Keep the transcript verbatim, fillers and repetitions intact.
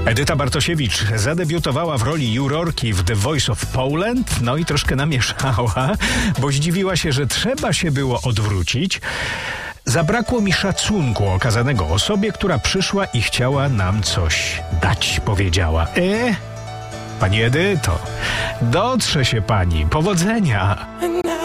Edyta Bartosiewicz zadebiutowała w roli jurorki w The Voice of Poland, no i troszkę namieszała, bo zdziwiła się, że trzeba się było odwrócić. Zabrakło mi szacunku okazanego osobie, która przyszła i chciała nam coś dać, powiedziała. E, pani Edyto, dotrze się pani, powodzenia.